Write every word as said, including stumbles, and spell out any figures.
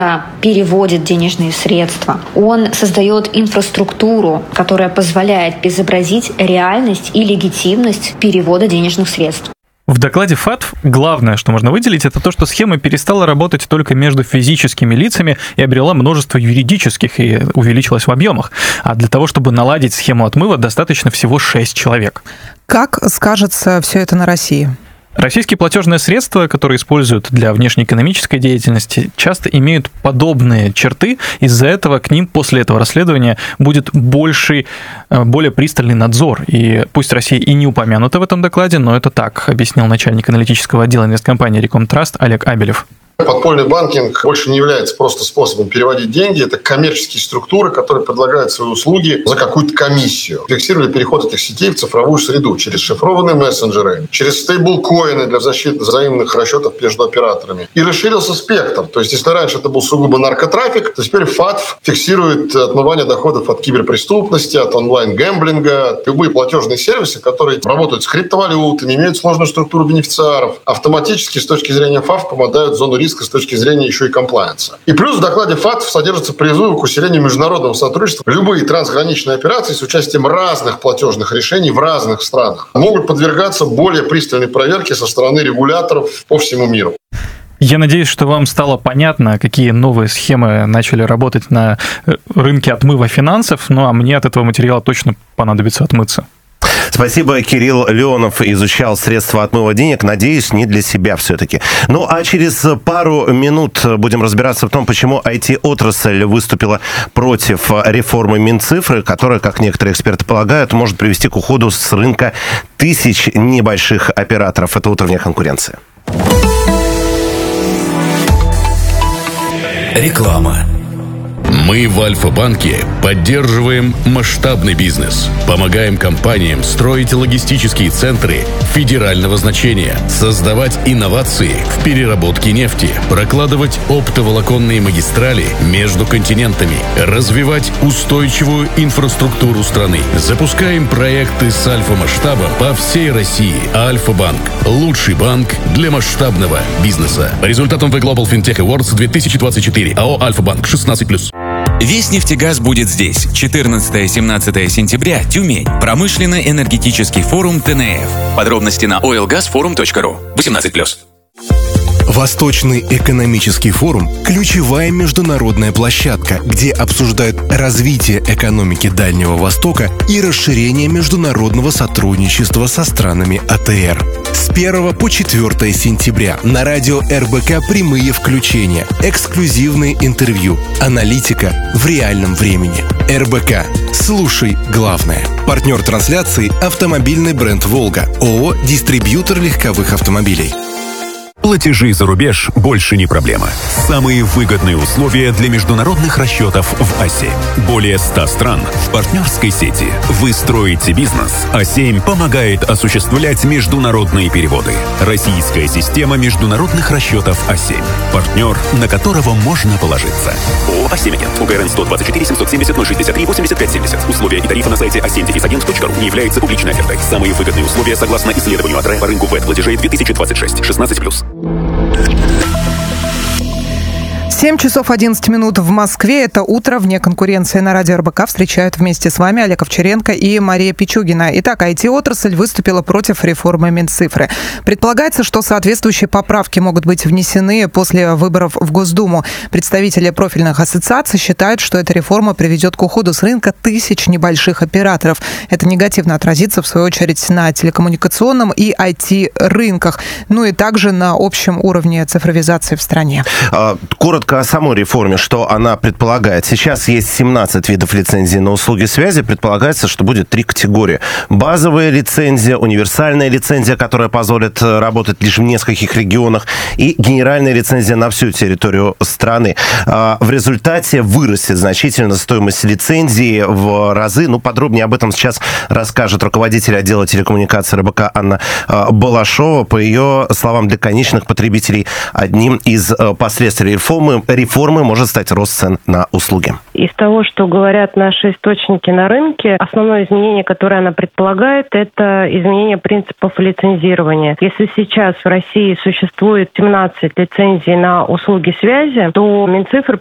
переводит денежные средства. Он создает инфраструктуру, которая позволяет изобразить реальность и легитимность перевода денежных средств. В докладе ФАТФ главное, что можно выделить, это то, что схема перестала работать только между физическими лицами и обрела множество юридических и увеличилась в объемах. А для того, чтобы наладить схему отмыва, достаточно всего шесть человек. Как скажется все это на России? Российские платежные средства, которые используют для внешнеэкономической деятельности, часто имеют подобные черты. Из-за этого к ним после этого расследования будет больший, более пристальный надзор. И пусть Россия и не упомянута в этом докладе, но это так, объяснил начальник аналитического отдела инвесткомпании Рекомтраст Олег Абелев. Подпольный банкинг больше не является просто способом переводить деньги. Это коммерческие структуры, которые предлагают свои услуги за какую-то комиссию. Фиксировали переход этих сетей в цифровую среду через шифрованные мессенджеры, через стейблкоины для защиты взаимных расчетов между операторами. И расширился спектр. То есть, если раньше это был сугубо наркотрафик, то теперь ФАТФ фиксирует отмывание доходов от киберпреступности, от онлайн-гэмблинга. Любые платежные сервисы, которые работают с криптовалютами, имеют сложную структуру бенефициаров, автоматически с точки зрения ФАТФ попадают в зону риска с точки зрения еще и комплаенса. И плюс в докладе ФАТФ содержится призыв к усилению международного сотрудничества. Любые трансграничные операции с участием разных платежных решений в разных странах могут подвергаться более пристальной проверке со стороны регуляторов по всему миру. Я надеюсь, что вам стало понятно, какие новые схемы начали работать на рынке отмыва финансов, ну а мне от этого материала точно понадобится отмыться. Спасибо, Кирилл Леонов изучал средства отмыва денег. Надеюсь, не для себя все-таки. Ну, а через пару минут будем разбираться в том, почему ай ти-отрасль выступила против реформы Минцифры, которая, как некоторые эксперты полагают, может привести к уходу с рынка тысяч небольших операторов. Это «Утро вне конкуренции». Реклама. Мы в Альфа-банке поддерживаем масштабный бизнес, помогаем компаниям строить логистические центры федерального значения, создавать инновации в переработке нефти, прокладывать оптоволоконные магистрали между континентами, развивать устойчивую инфраструктуру страны. Запускаем проекты с альфа-масштабом по всей России. Альфа-банк – лучший банк для масштабного бизнеса. По результатам The Global FinTech Awards две тысячи двадцать четыре. АО «Альфа-банк» шестнадцать плюс. Весь нефтегаз будет здесь. четырнадцатое-семнадцатое сентября, Тюмень. Промышленно-энергетический форум тэ эн эф. Подробности на ойл газ форум точка ру. восемнадцать плюс. Восточный экономический форум – ключевая международная площадка, где обсуждают развитие экономики Дальнего Востока и расширение международного сотрудничества со странами а тэ эр. С первого по четвёртое сентября на радио эр бэ ка прямые включения, эксклюзивные интервью, аналитика в реальном времени. эр бэ ка. Слушай главное. Партнер трансляции – автомобильный бренд «Волга», ООО «Дистрибьютор легковых автомобилей». Платежи за рубеж больше не проблема. Самые выгодные условия для международных расчетов в АСЕМ. Более ста стран в партнерской сети. Вы строите бизнес. АСЕМ помогает осуществлять международные переводы. Российская система международных расчетов АСЕМ. Партнер, на которого можно положиться. ООО «АСЕМ Агент». УГРН сто двадцать четыре семьсот семьдесят ноль шестьдесят три восемьдесят пять семьдесят. Условия и тарифы на сайте асем агент точка ру не являются публичной офертой. Самые выгодные условия согласно исследованию АТРЭ по рынку вэ платежей две тысячи двадцать шесть. шестнадцать плюс. семь часов одиннадцать минут в Москве. Это «Утро вне конкуренции» на радио эр бэ ка. Встречают вместе с вами Олег Овчаренко и Мария Пичугина. Итак, ай ти-отрасль выступила против реформы Минцифры. Предполагается, что соответствующие поправки могут быть внесены после выборов в Госдуму. Представители профильных ассоциаций считают, что эта реформа приведет к уходу с рынка тысяч небольших операторов. Это негативно отразится, в свою очередь, на телекоммуникационном и ай ти-рынках, ну и также на общем уровне цифровизации в стране. Коротко о самой реформе, что она предполагает. Сейчас есть семнадцать видов лицензий на услуги связи. Предполагается, что будет три категории. Базовая лицензия, универсальная лицензия, которая позволит работать лишь в нескольких регионах, и генеральная лицензия на всю территорию страны. В результате вырастет значительно стоимость лицензии в разы. Ну, подробнее об этом сейчас расскажет руководитель отдела телекоммуникации эр бэ ка Анна Балашова. По ее словам, для конечных потребителей одним из последствий реформы итогами реформы может стать рост цен на услуги? Из того, что говорят наши источники на рынке, основное изменение, которое она предполагает, это изменение принципов лицензирования. Если сейчас в России существует семнадцать лицензий на услуги связи, то Минцифры